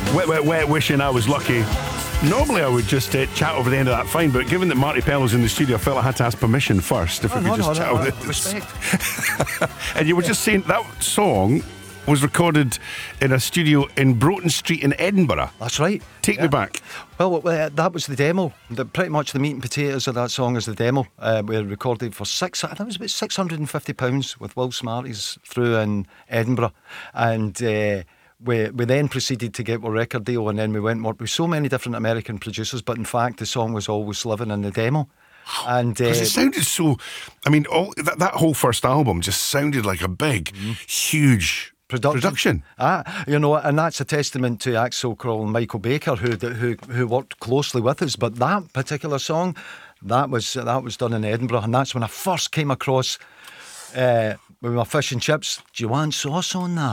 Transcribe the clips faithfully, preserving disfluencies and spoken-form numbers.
Wet, wet, wet, wishing I was lucky. Normally I would just uh, chat over the end of that, fine, but given that Marty Pell was in the studio, I felt I had to ask permission first if oh, we no, could just no, chat no, with respect. it. And you were just saying that song was recorded in a studio in Broughton Street in Edinburgh. That's right. Take yeah. me back. Well, uh, that was the demo. The, pretty much the meat and potatoes of that song is the demo. Uh, we recorded for six. I think it was about six hundred and fifty pounds with Will Smarties through in Edinburgh, and. Uh, We we then proceeded to get a record deal, and then we went and worked with so many different American producers. But in fact, the song was always living in the demo. And because uh, it sounded so. I mean, all that, that whole first album just sounded like a big, mm-hmm. huge production. production. Ah, you know, and that's a testament to Axel Kroll and Michael Baker, who who who worked closely with us. But that particular song, that was that was done in Edinburgh, and that's when I first came across. Uh, with my fish and chips, do you want sauce on that?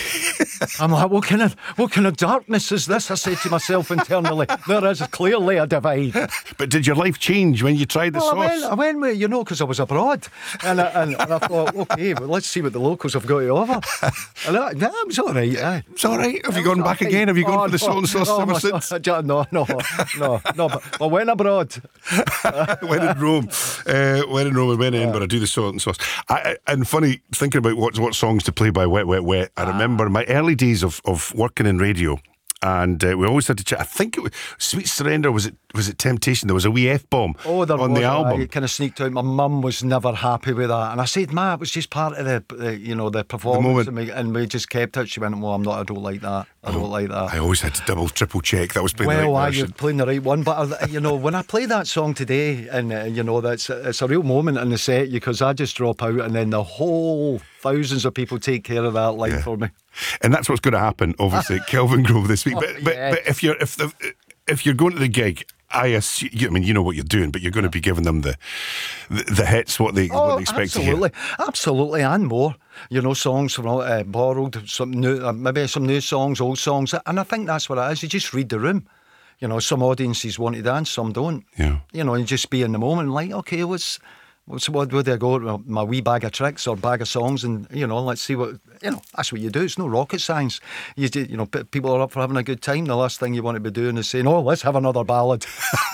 I'm like, what kind of what kind of darkness is this? I said to myself internally, there is clearly a divide. But did your life change when you tried the well, sauce? I went, I went with, you know, because I was abroad, and I, and, and I thought, okay, well, let's see what the locals have got to offer. And I, no, it was all right. Eh? It's all right. Have you gone back right. again? Have you gone oh, for the salt and sauce no, ever no, since? No, no, no, no. But I went abroad. When in Rome, uh, when in Rome, and when in Edinburgh, do the salt and sauce. I, I, and funny, thinking about what what songs to play by Wet, Wet, Wet. I remember my early days of, of working in radio, and uh, we always had to chat. I think it was Sweet Surrender. Was it? Was it Temptation? There was a wee F bomb oh, there on was, the album. It kind of sneaked out. My mum was never happy with that, and I said, "Ma, it was just part of the, the you know, the performance." The and, we, and we just kept it. She went, "Well, I'm not. I don't like that. I don't oh, like that." I always had to double, triple check that was playing well, the right I, version. You're playing the right one, but uh, you know, when I play that song today, and uh, you know, that's it's a real moment in the set because I just drop out, and then the whole thousands of people take care of that line yeah. for me. And that's what's going to happen, obviously, at Kelvingrove this week. Oh, but, but, yeah. but if you're if the if you're going to the gig, I assume, I mean, you know what you're doing, but you're going to be giving them the the, the hits, what they, oh, what they expect absolutely. to hear. Absolutely, and more. You know, songs from uh, borrowed, some new, uh, maybe some new songs, old songs, and I think that's what it is. You just read the room. You know, some audiences want to dance, some don't. Yeah. You know, and just be in the moment, like, okay, what's what's what would I go? My wee bag of tricks or bag of songs, and you know, let's see what you know. That's what you do. It's no rocket science. You do, you know, people are up for having a good time. The last thing you want to be doing is saying, "Oh, let's have another ballad."